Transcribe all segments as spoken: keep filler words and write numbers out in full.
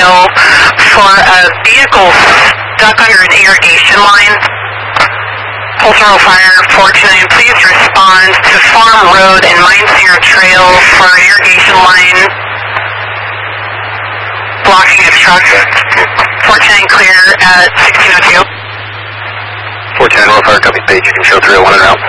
Trail for a vehicle stuck under an irrigation line. Pulsar Fire four two nine, please respond to Farm Road and Minesinger Trail for an irrigation line blocking a truck. four two nine clear at sixteen oh two. four two nine, Roll Fire, copy page, you can show three oh one and out.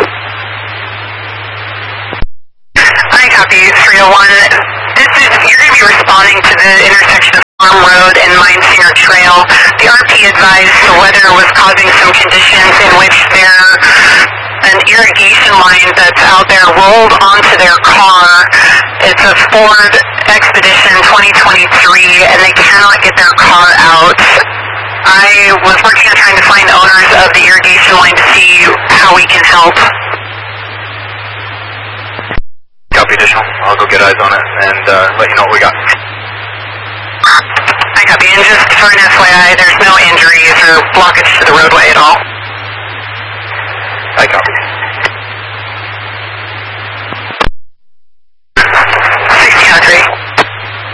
I copy three oh one. This is, you're going to be responding to the intersection of Farm Road and Minesinger Trail. The R P advised the weather was causing some conditions in which there, an irrigation line that's out there rolled onto their car. It's a Ford Expedition twenty twenty-three, and they cannot get their car out. I was working on trying to find owners of the irrigation line to see how we can help. Copy additional. I'll go get eyes on it and uh, let you know what we got. I copy, and just for an F Y I, there's no injuries or blockage to the roadway at all.